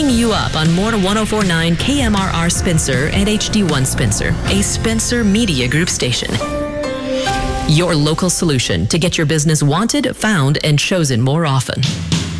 Waking you up on more 1049 KMRR Spencer and HD1 Spencer, a Spencer Media Group station. Your local solution to get your business wanted, found, and chosen more often.